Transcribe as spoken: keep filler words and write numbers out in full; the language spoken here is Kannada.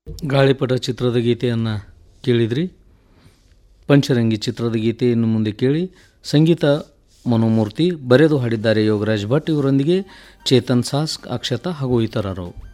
ಗಾಳಿಪಟ ಚಿತ್ರದ ಗೀತೆಯನ್ನು ಕೇಳಿದ್ರಿ. ಪಂಚರಂಗಿ ಚಿತ್ರದ ಗೀತೆಯನ್ನು ಮುಂದೆ ಕೇಳಿ. ಸಂಗೀತ ಮನೋಮೂರ್ತಿ, ಬರೆದು ಹಾಡಿದ್ದಾರೆ ಯೋಗರಾಜ್ ಭಟ್. ಇವರೊಂದಿಗೆ ಚೇತನ್ ಸಾಸ್, ಅಕ್ಷತಾ ಹಾಗೂ ಇತರರು.